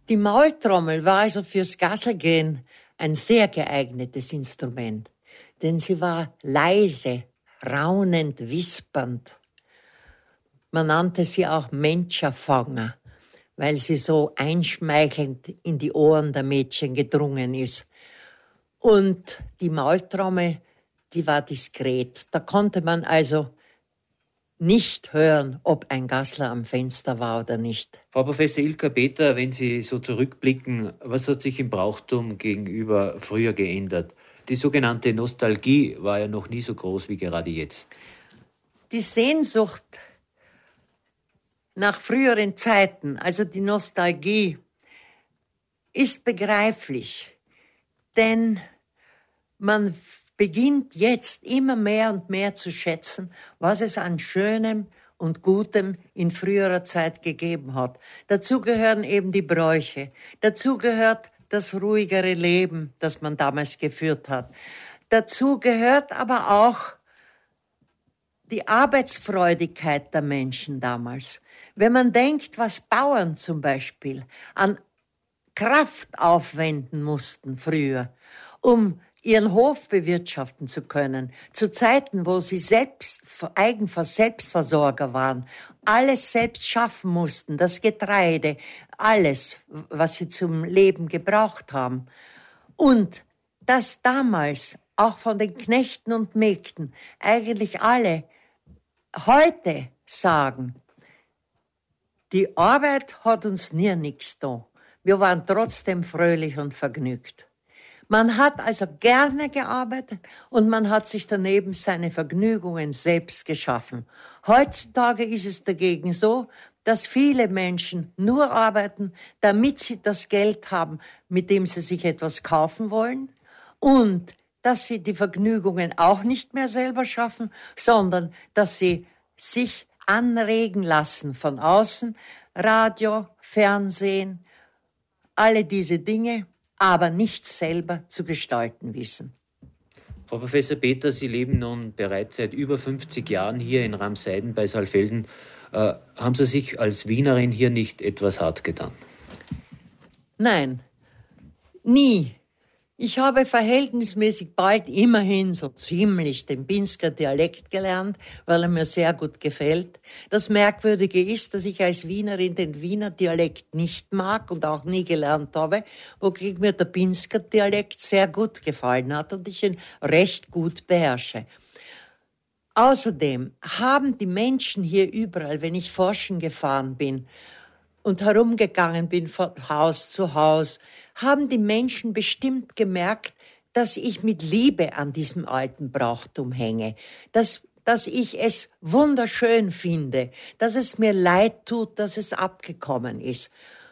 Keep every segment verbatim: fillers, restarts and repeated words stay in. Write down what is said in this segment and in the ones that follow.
Die Maultrommel war also fürs Gasselgehen ein sehr geeignetes Instrument, denn sie war leise, raunend, wispernd. Man nannte sie auch Menscherfanger, weil sie so einschmeichelnd in die Ohren der Mädchen gedrungen ist. Und die Maultrommel, die war diskret. Da konnte man also nicht hören, ob ein Gassler am Fenster war oder nicht. Frau Professor Ilka Peter, wenn Sie so zurückblicken, was hat sich im Brauchtum gegenüber früher geändert? Die sogenannte Nostalgie war ja noch nie so groß wie gerade jetzt. Die Sehnsucht nach früheren Zeiten, also die Nostalgie, ist begreiflich, denn man beginnt jetzt immer mehr und mehr zu schätzen, was es an Schönem und Gutem in früherer Zeit gegeben hat. Dazu gehören eben die Bräuche, dazu gehört das ruhigere Leben, das man damals geführt hat. Dazu gehört aber auch die Arbeitsfreudigkeit der Menschen damals. Wenn man denkt, was Bauern zum Beispiel an Kraft aufwenden mussten früher, um ihren Hof bewirtschaften zu können, zu Zeiten, wo sie selbst Eigenver Selbstversorger waren, alles selbst schaffen mussten, das Getreide, alles, was sie zum Leben gebraucht haben. Und dass damals auch von den Knechten und Mägden eigentlich alle heute sagen, die Arbeit hat uns nie nichts da. Wir waren trotzdem fröhlich und vergnügt. Man hat also gerne gearbeitet und man hat sich daneben seine Vergnügungen selbst geschaffen. Heutzutage ist es dagegen so, dass viele Menschen nur arbeiten, damit sie das Geld haben, mit dem sie sich etwas kaufen wollen, und dass sie die Vergnügungen auch nicht mehr selber schaffen, sondern dass sie sich anregen lassen von außen, Radio, Fernsehen, alle diese Dinge, aber nichts selber zu gestalten wissen. Frau Professor Peter, Sie leben nun bereits seit über fünfzig Jahren hier in Ramseiden bei Saalfelden. Äh, haben Sie sich als Wienerin hier nicht etwas hart getan? Nein, nie. Ich habe verhältnismäßig bald immerhin so ziemlich den Pinsker Dialekt gelernt, weil er mir sehr gut gefällt. Das Merkwürdige ist, dass ich als Wienerin den Wiener Dialekt nicht mag und auch nie gelernt habe, wogegen mir der Pinsker Dialekt sehr gut gefallen hat und ich ihn recht gut beherrsche. Außerdem haben die Menschen hier überall, wenn ich forschen gefahren bin und herumgegangen bin von Haus zu Haus, haben die Menschen bestimmt gemerkt, dass ich mit Liebe an diesem alten Brauchtum hänge, dass, dass ich es wunderschön finde, dass es mir leid tut, dass es abgekommen ist.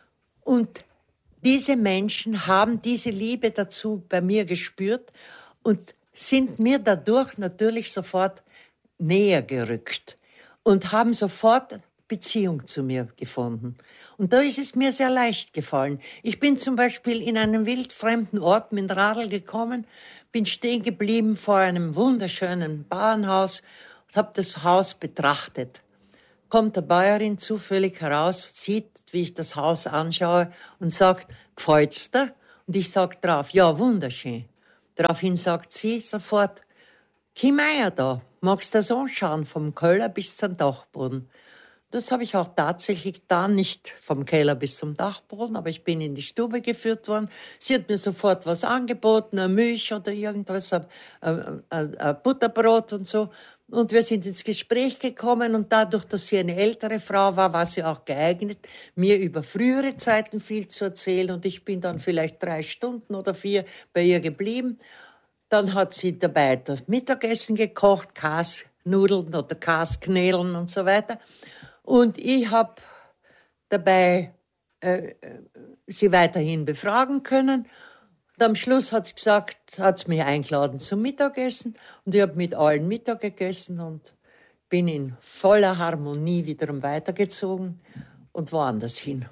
Und diese Menschen haben diese Liebe dazu bei mir gespürt und sind mir dadurch natürlich sofort näher gerückt und haben sofort Beziehung zu mir gefunden. Und da ist es mir sehr leicht gefallen. Ich bin zum Beispiel in einen wildfremden Ort mit dem Radl gekommen, bin stehen geblieben vor einem wunderschönen Bauernhaus und habe das Haus betrachtet. Kommt der Bäuerin zufällig heraus, sieht, wie ich das Haus anschaue und sagt, gefällt's dir? Und ich sag drauf, ja, wunderschön. Daraufhin sagt sie sofort, komm her da, magst du das anschauen, vom Keller bis zum Dachboden? Das habe ich auch tatsächlich getan, nicht vom Keller bis zum Dachboden, aber ich bin in die Stube geführt worden. Sie hat mir sofort was angeboten, eine Milch oder irgendwas, ein, ein, ein Butterbrot und so. Und wir sind ins Gespräch gekommen und dadurch, dass sie eine ältere Frau war, war sie auch geeignet, mir über frühere Zeiten viel zu erzählen. Und ich bin dann vielleicht drei Stunden oder vier bei ihr geblieben. Dann hat sie dabei das Mittagessen gekocht, Kasnudeln oder Kasknädeln und so weiter. Und ich habe dabei äh, sie weiterhin befragen können. Und am Schluss hat sie gesagt, hat sie mich eingeladen zum Mittagessen. Und ich habe mit allen Mittag gegessen und bin in voller Harmonie wiederum weitergezogen und woanders hin.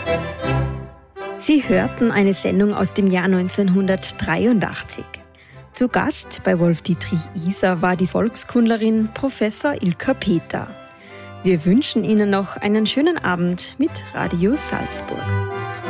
Sie hörten eine Sendung aus dem Jahr neunzehnhundertdreiundachtzig. Zu Gast bei Wolf-Dietrich Iser war die Volkskundlerin Professor Ilka Peter. Wir wünschen Ihnen noch einen schönen Abend mit Radio Salzburg.